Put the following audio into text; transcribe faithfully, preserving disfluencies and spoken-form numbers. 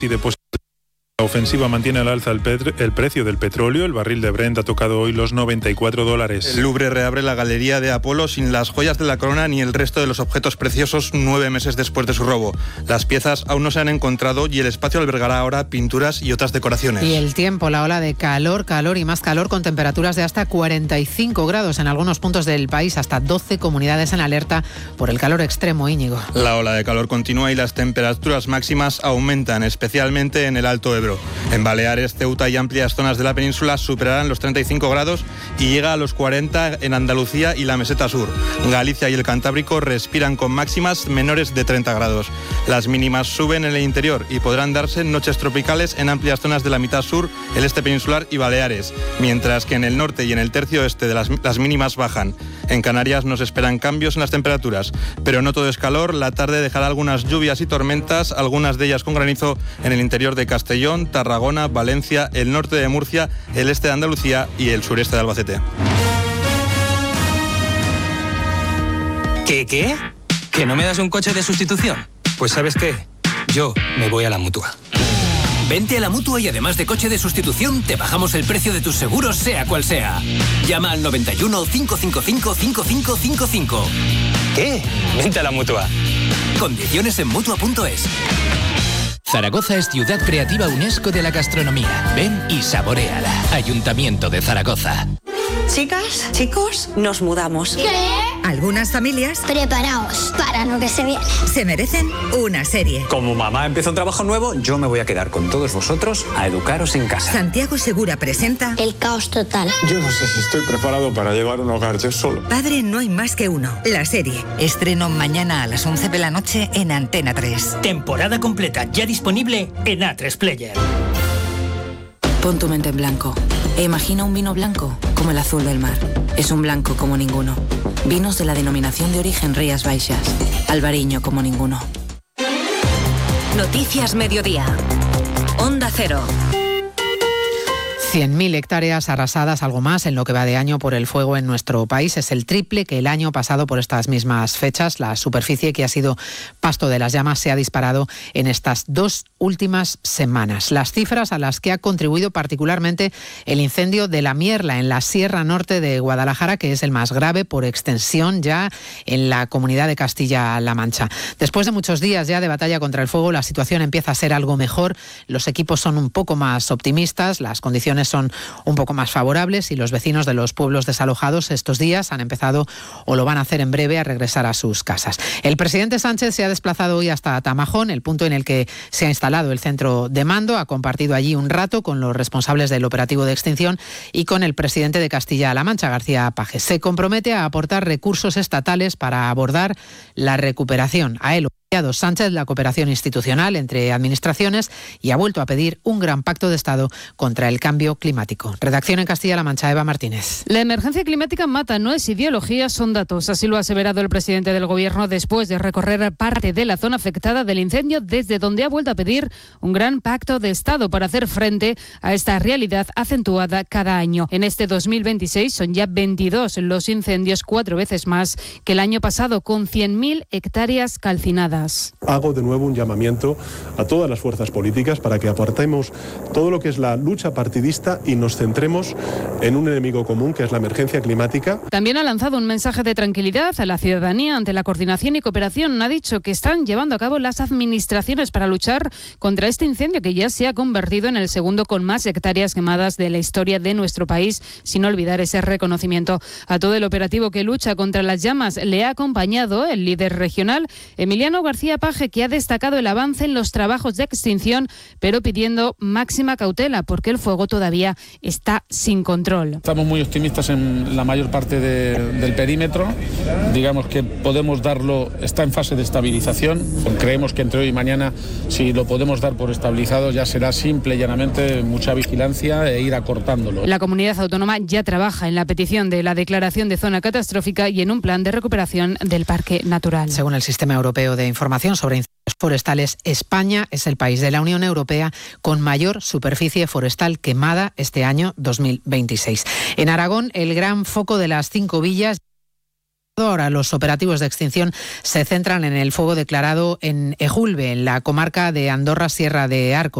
y depósitos. La ofensiva mantiene al alza el, petr- el precio del petróleo. El barril de Brent ha tocado hoy los noventa y cuatro dólares. El Louvre reabre la galería de Apolo sin las joyas de la corona ni el resto de los objetos preciosos nueve meses después de su robo. Las piezas aún no se han encontrado y el espacio albergará ahora pinturas y otras decoraciones. Y el tiempo, la ola de calor, calor y más calor con temperaturas de hasta cuarenta y cinco grados en algunos puntos del país, hasta doce comunidades en alerta por el calor extremo, Íñigo. La ola de calor continúa y las temperaturas máximas aumentan, especialmente en el Alto Ebro. En Baleares, Ceuta y amplias zonas de la península superarán los treinta y cinco grados y llega a los cuarenta en Andalucía y la Meseta Sur. Galicia y el Cantábrico respiran con máximas menores de treinta grados. Las mínimas suben en el interior y podrán darse noches tropicales en amplias zonas de la mitad sur, el este peninsular y Baleares, mientras que en el norte y en el tercio oeste de las, las mínimas bajan. En Canarias nos esperan cambios en las temperaturas, pero no todo es calor. La tarde dejará algunas lluvias y tormentas, algunas de ellas con granizo en el interior de Castellón, Tarragona, Valencia, el norte de Murcia, el este de Andalucía y el sureste de Albacete. ¿Qué, qué? ¿Que no me das un coche de sustitución? Pues ¿sabes qué? Yo me voy a la Mutua. Vente a la Mutua y además de coche de sustitución, te bajamos el precio de tus seguros, sea cual sea. Llama al noventa y uno, cinco cinco cinco, cinco cinco cinco cinco. ¿Qué? Vente a la Mutua. Condiciones en Mutua punto es. Zaragoza es ciudad creativa UNESCO de la gastronomía. Ven y saboréala. Ayuntamiento de Zaragoza. Chicas, chicos, nos mudamos. ¿Qué? Algunas familias... Preparaos para lo que se viene. Se merecen una serie. Como mamá empieza un trabajo nuevo, yo me voy a quedar con todos vosotros a educaros en casa. Santiago Segura presenta... El caos total. Yo no sé si estoy preparado para llevar un hogar yo solo. Padre no hay más que uno. La serie. Estreno mañana a las once de la noche en Antena tres. Temporada completa ya disponible en A tres Player. Pon tu mente en blanco e imagina un vino blanco como el azul del mar. Es un blanco como ninguno. Vinos de la denominación de origen Rías Baixas. Albariño como ninguno. Noticias Mediodía. Onda Cero. cien mil hectáreas arrasadas, algo más, en lo que va de año por el fuego en nuestro país. Es el triple que el año pasado por estas mismas fechas. La superficie que ha sido pasto de las llamas se ha disparado en estas dos últimas semanas. Las cifras a las que ha contribuido particularmente el incendio de La Mierla, en la Sierra Norte de Guadalajara, que es el más grave por extensión ya en la comunidad de Castilla-La Mancha. Después de muchos días ya de batalla contra el fuego, la situación empieza a ser algo mejor. Los equipos son un poco más optimistas, las condiciones son un poco más favorables y los vecinos de los pueblos desalojados estos días han empezado o lo van a hacer en breve a regresar a sus casas. El presidente Sánchez se ha desplazado hoy hasta Tamajón, el punto en el que se ha instalado el centro de mando. Ha compartido allí un rato con los responsables del operativo de extinción y con el presidente de Castilla-La Mancha, García Paje. Se compromete a aportar recursos estatales para abordar la recuperación. A él Sánchez la cooperación institucional entre administraciones y ha vuelto a pedir un gran pacto de Estado contra el cambio climático. Redacción en Castilla-La Mancha, Eva Martínez. La emergencia climática mata, no es ideología, son datos. Así lo ha aseverado el presidente del Gobierno después de recorrer parte de la zona afectada del incendio, desde donde ha vuelto a pedir un gran pacto de Estado para hacer frente a esta realidad acentuada cada año. En este dos mil veintiséis son ya veintidós los incendios, cuatro veces más que el año pasado, con cien mil hectáreas calcinadas. Hago de nuevo un llamamiento a todas las fuerzas políticas para que apartemos todo lo que es la lucha partidista y nos centremos en un enemigo común, que es la emergencia climática. También ha lanzado un mensaje de tranquilidad a la ciudadanía ante la coordinación y cooperación. Ha dicho que están llevando a cabo las administraciones para luchar contra este incendio, que ya se ha convertido en el segundo con más hectáreas quemadas de la historia de nuestro país, sin olvidar ese reconocimiento. A todo el operativo que lucha contra las llamas le ha acompañado el líder regional, Emiliano García Paje, que ha destacado el avance en los trabajos de extinción, pero pidiendo máxima cautela porque el fuego todavía está sin control. Estamos muy optimistas en la mayor parte de, del perímetro. Digamos que podemos darlo, está en fase de estabilización. Creemos que entre hoy y mañana, si lo podemos dar por estabilizado, ya será simple y llanamente mucha vigilancia e ir acortándolo. La comunidad autónoma ya trabaja en la petición de la declaración de zona catastrófica y en un plan de recuperación del parque natural. Según el Sistema Europeo de Información sobre Incendios Forestales, España es el país de la Unión Europea con mayor superficie forestal quemada este año dos mil veintiséis. En Aragón, el gran foco de las cinco villas Ahora los operativos de extinción se centran en el fuego declarado en Ejulbe, en la comarca de Andorra Sierra de Arcos.